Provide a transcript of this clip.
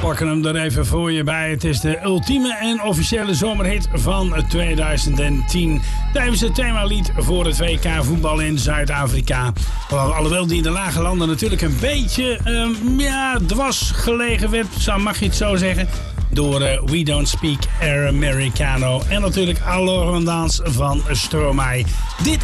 pakken hem er even voor je bij. Het is de ultieme en officiële zomerhit van 2010. Tijdens het themalied voor het WK voetbal in Zuid-Afrika. Alhoewel die in de lage landen natuurlijk een beetje dwars gelegen werd, mag je het zo zeggen. Door We Don't Speak Air Americano en natuurlijk Allorandans van Stromae. Dit